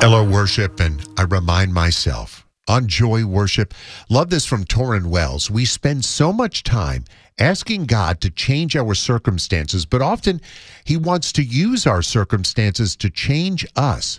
Hello, worship, and I remind myself on Joy Worship. Love this from Torrin Wells. We spend so much time asking God to change our circumstances, but often He wants to use our circumstances to change us.